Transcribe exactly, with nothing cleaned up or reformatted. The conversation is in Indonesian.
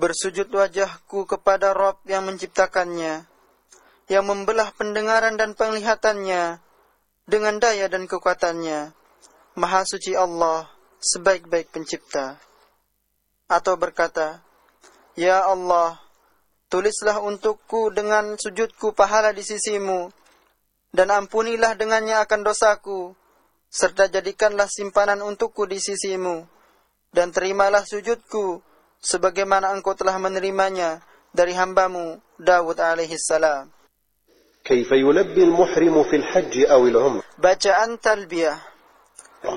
bersujud wajahku kepada Rabb yang menciptakannya, yang membelah pendengaran dan penglihatannya dengan daya dan kekuatannya. Maha suci Allah, sebaik-baik pencipta. Atau berkata, Ya Allah, tulislah untukku dengan sujudku pahala di sisimu, dan ampunilah dengannya akan dosaku, serta jadikanlah simpanan untukku di sisimu, dan terimalah sujudku, sebagaimana engkau telah menerimanya dari hambamu Dawud alaihi salam. كيف يلبي المحرم في الحج أو العمر. Bacaan talbiyah.